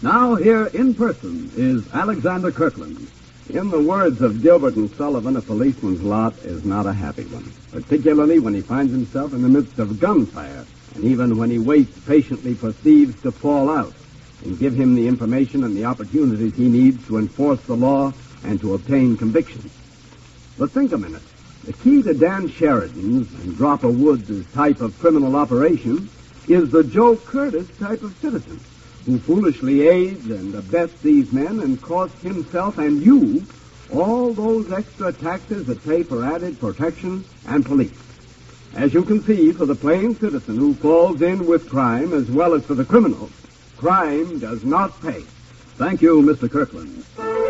Now here in person is Alexander Kirkland. In the words of Gilbert and Sullivan, a policeman's lot is not a happy one, particularly when he finds himself in the midst of gunfire, and even when he waits patiently for thieves to fall out and give him the information and the opportunities he needs to enforce the law and to obtain convictions. But think a minute. The key to Dan Sheridan's and Dropper Woods' type of criminal operation is the Joe Curtis type of citizen who foolishly aids and abets these men and costs himself and you all those extra taxes that pay for added protection and police. As you can see, for the plain citizen who falls in with crime as well as for the criminal, crime does not pay. Thank you, Mr. Kirkland.